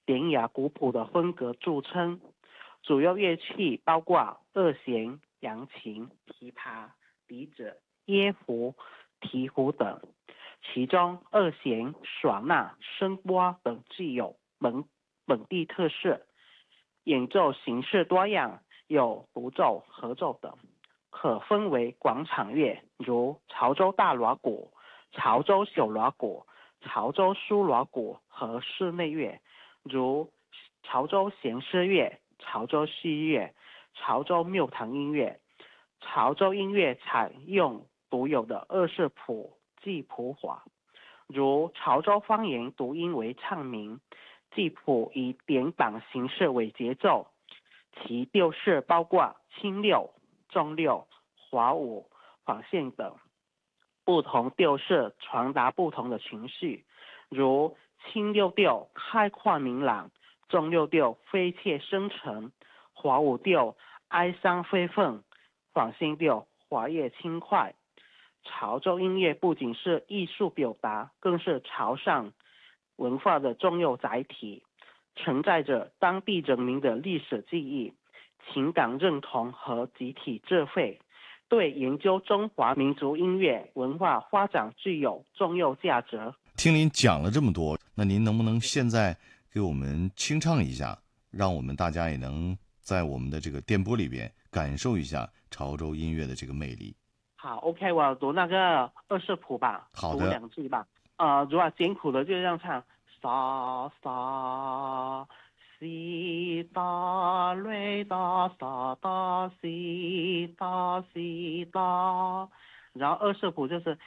典雅古朴的风格著称。主要乐器包括二弦、扬琴、琵琶、笛子、椰胡、提胡等，其中二弦、唢呐、笙钵等具有本地特色，演奏形式多样，有独奏、合奏等，可分为广场乐，如潮州大锣鼓、潮州小锣鼓、潮州苏锣鼓和室内乐，如潮州弦诗乐、潮州戏乐、潮州庙堂音乐。潮州音乐采用独有的二视谱记谱法，如潮州方言读音为唱名，记谱以点榜形式为节奏，其调式包括轻六、重六、华五、仿线等。不同调式传达不同的情绪，如轻六调开阔明朗，重六调悲切深沉，华五调哀伤悲愤，仿线调华丽轻快。潮州音乐不仅是艺术表达，更是潮汕文化的重要载体，承载着当地人民的历史记忆、情感认同和集体智慧，对研究中华民族音乐文化发展具有重要价值。 听您讲了这么多，那您能不能现在给我们清唱一下，让我们大家也能在我们的这个电波里边感受一下潮州音乐的这个魅力？ 好，OK，我读那个二视谱吧，读好的。 两句吧。如果简谱的就这样唱：沙沙西哒瑞哒沙哒西哒西哒。然后二视谱就是